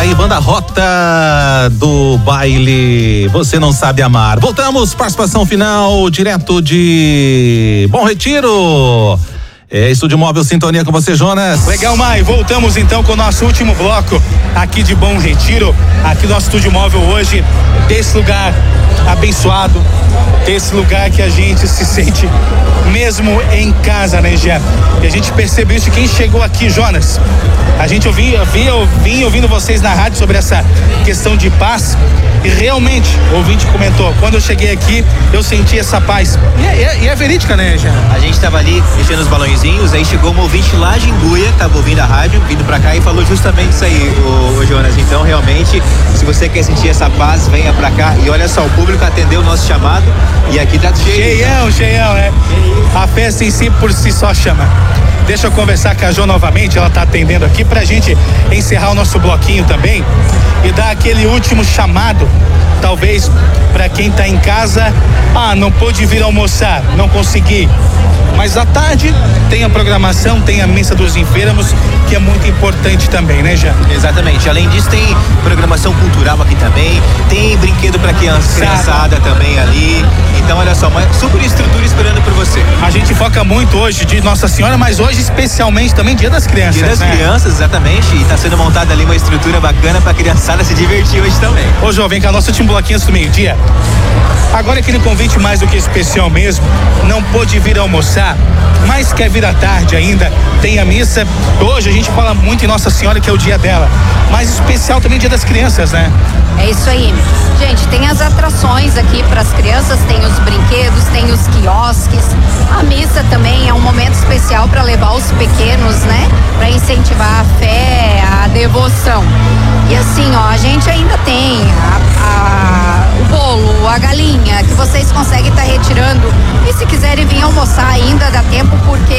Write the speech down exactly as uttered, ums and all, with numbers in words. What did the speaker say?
aí, banda Rota do Baile Você Não Sabe Amar. Voltamos, participação final, direto de Bom Retiro. É, Estúdio Móvel Sintonia com você, Jonas. Legal, Mai. Voltamos então com o nosso último bloco aqui de Bom Retiro, aqui no nosso Estúdio Móvel hoje, desse lugar abençoado, desse lugar que a gente se sente mesmo em casa, né, Gé? E a gente percebeu isso, quem chegou aqui, Jonas. A gente ouvia, via, vim ouvindo vocês na rádio sobre essa questão de paz e realmente, o ouvinte comentou, quando eu cheguei aqui, eu senti essa paz. E é, e é verídica, né, Gé? A gente tava ali mexendo os balõezinhos, aí chegou um ouvinte lá de Imbuia, tava ouvindo a rádio, vindo pra cá e falou justamente isso aí, o, o Jonas. Então, realmente, se você quer sentir essa paz, venha pra cá e olha só, o público atendeu o nosso chamado e aqui tá cheio. Cheião, cheião, né? A festa em si, por si só, chama. Deixa eu conversar com a Jo novamente, ela tá atendendo aqui pra gente encerrar o nosso bloquinho também e dar aquele último chamado, talvez pra quem tá em casa, ah, não pôde vir almoçar, não consegui. Mas à tarde tem a programação, tem a missa dos enfermos, que é muito importante também, né, Jean? Exatamente. Além disso, tem programação cultural aqui também, tem brinquedo pra criança, criançada também ali. Então, olha só, uma super estrutura esperando por você. A gente foca muito hoje de Nossa Senhora, mas hoje especialmente também Dia das Crianças. Dia das né? Crianças, exatamente. E tá sendo montada ali uma estrutura bacana pra criançada se divertir hoje também. Ô, João, vem cá, nosso último bloquinho do meio-dia. Agora aquele convite mais do que especial mesmo, não pôde vir almoçar, mas quer vir à tarde ainda, tem a missa. Hoje a gente fala muito em Nossa Senhora, que é o dia dela, mas especial também Dia das Crianças, né? É isso aí. Gente, tem as atrações aqui para as crianças, tem os brinquedos, tem os quiosques. A missa também é um momento especial para levar os pequenos, né? Para incentivar a fé, a devoção. E assim, ó, a gente ainda tem a, a, o bolo, a galinha, que vocês conseguem estar tá retirando. E se quiserem vir almoçar ainda, dá tempo, porque